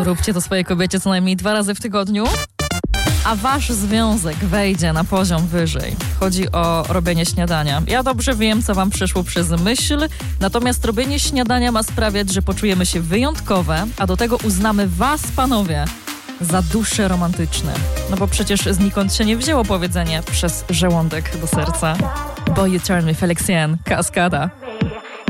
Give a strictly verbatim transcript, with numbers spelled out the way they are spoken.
Róbcie to swojej kobiecie co najmniej dwa razy w tygodniu, a wasz związek wejdzie na poziom wyżej. Chodzi o robienie śniadania. Ja dobrze wiem, co wam przyszło przez myśl, natomiast robienie śniadania ma sprawiać, że poczujemy się wyjątkowe, a do tego uznamy was, panowie, za dusze romantyczne. No bo przecież znikąd się nie wzięło powiedzenie przez żołądek do serca. Boy You Turn Me, Felix Jan, Kaskada.